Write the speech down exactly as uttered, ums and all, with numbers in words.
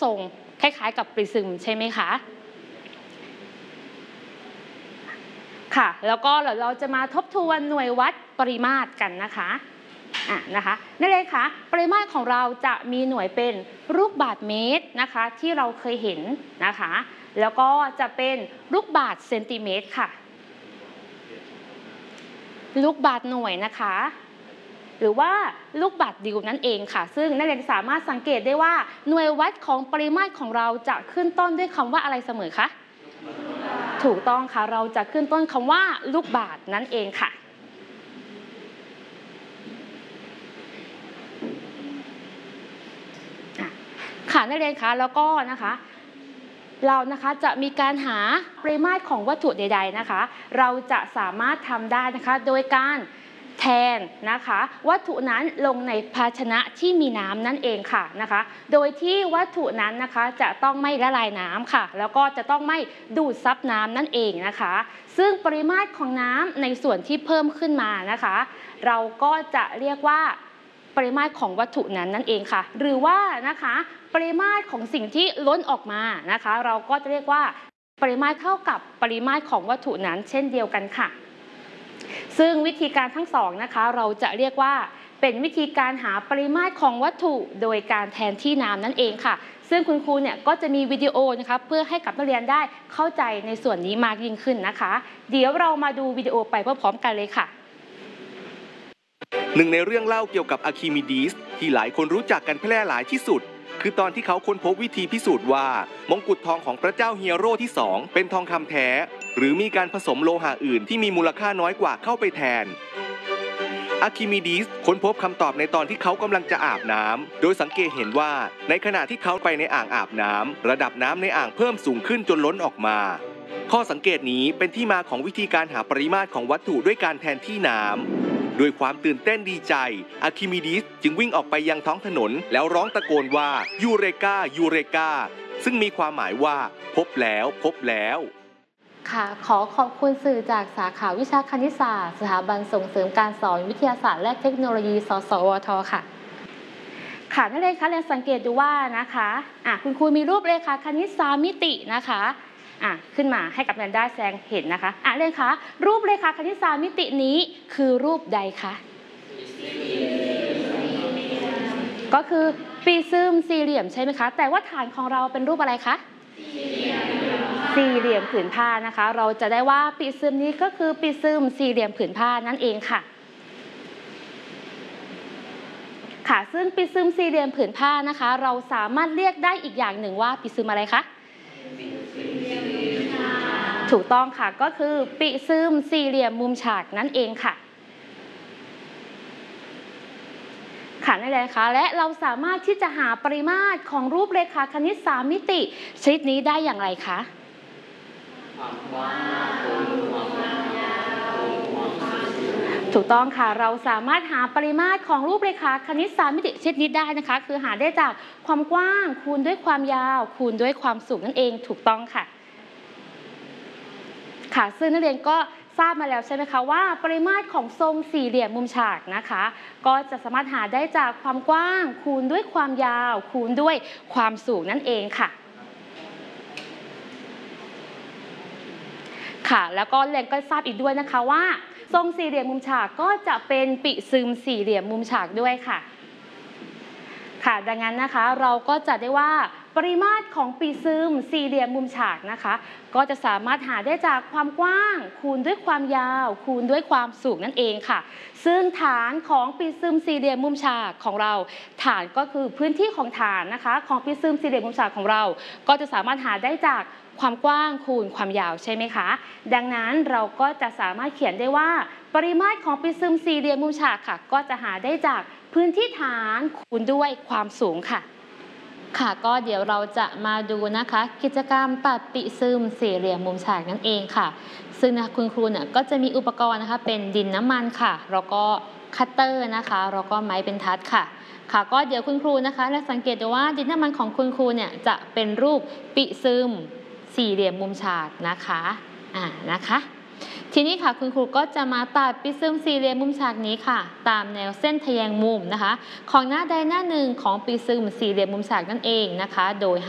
ทรงคล้ายๆกับปริซึมใช่ไหมคะค่ะแล้วก็เดี๋ยวเราจะมาทบทวนหน่วยวัดปริมาตรกันนะคะอ่ะนะคะนั่นเลยค่ะปริมาตรของเราจะมีหน่วยเป็นลูกบาศก์เมตรนะคะที่เราเคยเห็นนะคะแล้วก็จะเป็นลูกบาศก์เซนติเมตรค่ะลูกบาศก์หน่วยนะคะหรือว่าลูกบาศก์ดิวนั่นเองค่ะซึ่งนักเรียนสามารถสังเกตได้ว่าหน่วยวัดของปริมาตรของเราจะขึ้นต้นด้วยคำว่าอะไรเสมอคะถูกต้องค่ะเราจะขึ้นต้นคำว่าลูกบาศก์นั่นเองค่ะค่ะนักเรียนคะแล้วก็นะคะเรานะคะจะมีการหาปริมาตรของวัตถุใดๆนะคะเราจะสามารถทำได้นะคะโดยการแทนนะคะวัตถุนั้นลงในภาชนะที่มีน้ำนั่นเองค่ะนะคะโดยที่วัตถุนั้นนะคะจะต้องไม่ละลายน้ำค่ะแล้วก็จะต้องไม่ดูดซับน้ำนั่นเองนะคะซึ่งปริมาตรของน้ำในส่วนที่เพิ่มขึ้นมานะคะเราก็จะเรียกว่าปริมาตรของวัตถุนั้นนั่นเองค่ะหรือว่านะคะปริมาตรของสิ่งที่ล้นออกมานะคะเราก็จะเรียกว่าปริมาตรเท่ากับปริมาตรของวัตถุนั้นเช่นเดียวกันค่ะซึ่งวิธีการทั้งสองนะคะเราจะเรียกว่าเป็นวิธีการหาปริมาตรของวัตถุโดยการแทนที่น้ำนั่นเองค่ะซึ่งคุณครูเนี่ยก็จะมีวิดีโอนะคะเพื่อให้กับนักเรียนได้เข้าใจในส่วนนี้มากยิ่งขึ้นนะคะเดี๋ยวเรามาดูวิดีโอไปพร้อมๆกันเลยค่ะหนึ่งในเรื่องเล่าเกี่ยวกับอะคิมิดีสที่หลายคนรู้จักกันแพร่หลายที่สุดคือตอนที่เขาค้นพบวิธีพิสูจน์ว่ามงกุฎทองของพระเจ้าเฮียโร่ที่สองเป็นทองคำแท้หรือมีการผสมโลหะอื่นที่มีมูลค่าน้อยกว่าเข้าไปแทนอะคิมิดีสค้นพบคำตอบในตอนที่เขากำลังจะอาบน้ำโดยสังเกตเห็นว่าในขณะที่เขาไปในอ่างอาบน้ำระดับน้ำในอ่างเพิ่มสูงขึ้นจนล้นออกมาข้อสังเกตนี้เป็นที่มาของวิธีการหาปริมาตรของวัตถุด้วยการแทนที่น้ำด้วยความตื่นเต้นดีใจอะคิมิดีสจึงวิ่งออกไปยังท้องถนนแล้วร้องตะโกนว่ายูเรกายูเรกาซึ่งมีความหมายว่าพบแล้วพบแล้วค่ะขอขอบคุณสื่อจากสาขาวิชาคณิตศาสตร์สถาบันส่งเสริมการสอนวิทยาศาสตร์และเทคโนโลยีสสวทค่ะค่ะนักเรียนคะเรียนสังเกตดูว่านะคะอ่ะคุณครูมีรูปเลขาคณิตสามมิตินะคะอ่ะขึ้นมาให้กับนักเรียนได้แสดงเห็นนะคะอ่ะเรียนคะรูปเลขาคณิตสามมิตินี้คือรูปใดคะก็คือปริซึมสี่เหลี่ยมใช่ไหมคะแต่ว่าฐานของเราเป็นรูปอะไรคะสี่เหลี่ยมผืนผ้านะคะเราจะได้ว่าปริซึมนี้ก็คือปริซึมสี่เหลี่ยมผืนผ้านั่นเองค่ะค่ะซึ่งปริซึมสี่เหลี่ยมผืนผ้านะคะเราสามารถเรียกได้อีกอย่างหนึ่งว่าปริซึมอะไรคะถูกต้องค่ะก็คือปริซึมสี่เหลี่ยมมุมฉากนั่นเองค่ะค่ะนั่นเองค่ะและเราสามารถที่จะหาปริมาตรของรูปเรขาคณิตสามมิติชนิดนี้ได้อย่างไรคะถูกต้องค่ะเราสามารถหาปริมาตรของรูปเรขาคณิตสามมิติชนิดนี้ได้นะคะคือหาได้จากความกว้างคูณด้วยความยาวคูณด้วยความสูงนั่นเองถูกต้องค่ะค่ะซึ่งนักเรียนก็ทราบมาแล้วใช่ไหมคะว่าปริมาตรของทรงสี่เหลี่ยมมุมฉากนะคะก็จะสามารถหาได้จากความกว้างคูณด้วยความยาวคูณด้วยความสูงนั่นเองค่ะค่ะแล้วก็เรียนก็ทราบอีกด้วยนะคะว่าทรงสี่เหลี่ยมมุมฉากก็จะเป็นปริซึมสี่เหลี่ยมมุมฉากด้วยค่ะค่ะดังนั้นนะคะเราก็จะได้ว่าปริมาตรของปริซึมสี่เหลี่ยมมุมฉากนะคะก็จะสามารถหาได้จากความกว้างคูณด้วยความยาวคูณด้วยความสูงนั่นเองค่ะซึ่งฐานของปริซึมสี่เหลี่ยมมุมฉากของเราฐานก็คือพื้นที่ของฐานนะคะของปริซึมสี่เหลี่ยมมุมฉากของเราก็จะสามารถหาได้จากความกว้างคูณความยาวใช่ไหมคะดังนั้นเราก็จะสามารถเขียนได้ว่าปริมาตรของปริซึมสี่เหลี่ยมมุมฉากค่ะก็จะหาได้จากพื้นที่ฐานคูณด้วยความสูงค่ะค่ะก็เดี๋ยวเราจะมาดูนะคะกิจกรรมตัดปริซึมสี่เหลี่ยมมุมฉากนั่นเองค่ะซึ่งนะคุณครูเนี่ยก็จะมีอุปกรณ์นะคะเป็นดินน้ำมันค่ะแล้วก็คัตเตอร์นะคะแล้วก็ไม้บรรทัดค่ะค่ะก็เดี๋ยวคุณครูนะคะและสังเกตดูว่าดินน้ำมันของคุณครูเนี่ยจะเป็นรูปปริซึมสี่เหลี่ยมมุมฉากนะคะอ่านะคะทีนี้ค่ะคุณครูก็จะมาตัดปริซึมสี่เหลี่ยมมุมฉากนี้ค่ะตามแนวเส้นทแยงมุมนะคะของหน้าใดหน้าหนึ่งของปริซึมสี่เหลี่ยมมุมฉากนั่นเองนะคะโดย